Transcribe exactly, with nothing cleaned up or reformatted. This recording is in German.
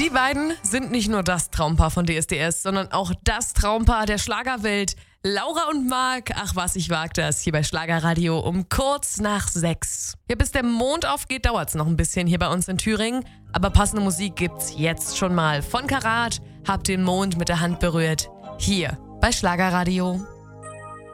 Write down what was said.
Die beiden sind nicht nur das Traumpaar von D S D S, sondern auch das Traumpaar der Schlagerwelt. Laura und Marc, ach was, ich wag das, hier bei Schlagerradio um kurz nach sechs. Ja, bis der Mond aufgeht, dauert's noch ein bisschen hier bei uns in Thüringen. Aber passende Musik gibt's jetzt schon mal. Von Karat, hab den Mond mit der Hand berührt. Hier bei Schlagerradio.